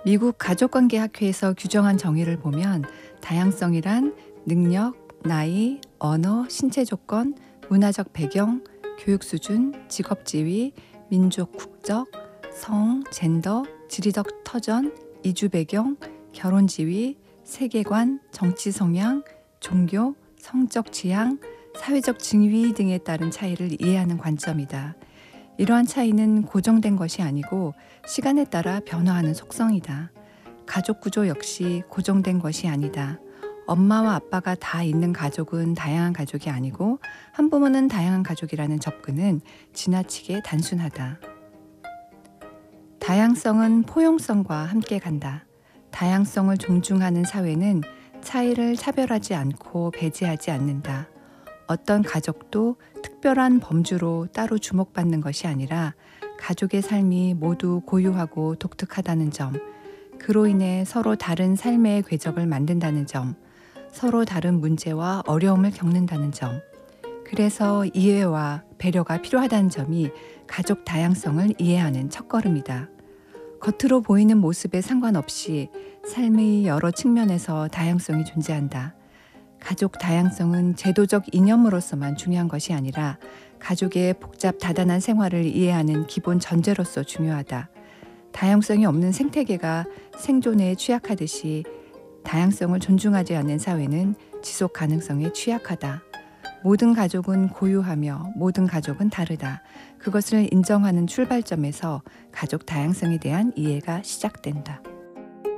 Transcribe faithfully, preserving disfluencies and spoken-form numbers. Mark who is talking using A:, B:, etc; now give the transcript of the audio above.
A: 미국 가족관계학회에서 규정한 정의를 보면 다양성이란 능력, 나이, 언어, 신체 조건, 문화적 배경, 교육 수준, 직업 지위, 민족 국적, 성, 젠더, 지리적 터전, 이주 배경, 결혼 지위, 세계관, 정치 성향, 종교, 성적 취향, 사회적 징위 등에 따른 차이를 이해하는 관점이다. 이러한 차이는 고정된 것이 아니고 시간에 따라 변화하는 속성이다. 가족 구조 역시 고정된 것이 아니다. 엄마와 아빠가 다 있는 가족은 다양한 가족이 아니고 한부모는 다양한 가족이라는 접근은 지나치게 단순하다. 다양성은 포용성과 함께 간다. 다양성을 존중하는 사회는 차이를 차별하지 않고 배제하지 않는다. 어떤 가족도 특별한 범주로 따로 주목받는 것이 아니라 가족의 삶이 모두 고유하고 독특하다는 점, 그로 인해 서로 다른 삶의 궤적을 만든다는 점, 서로 다른 문제와 어려움을 겪는다는 점, 그래서 이해와 배려가 필요하다는 점이 가족 다양성을 이해하는 첫걸음이다. 겉으로 보이는 모습에 상관없이 삶의 여러 측면에서 다양성이 존재한다. 가족 다양성은 제도적 이념으로서만 중요한 것이 아니라 가족의 복잡 다단한 생활을 이해하는 기본 전제로서 중요하다. 다양성이 없는 생태계가 생존에 취약하듯이 다양성을 존중하지 않는 사회는 지속 가능성에 취약하다. 모든 가족은 고유하며 모든 가족은 다르다. 그것을 인정하는 출발점에서 가족 다양성에 대한 이해가 시작된다.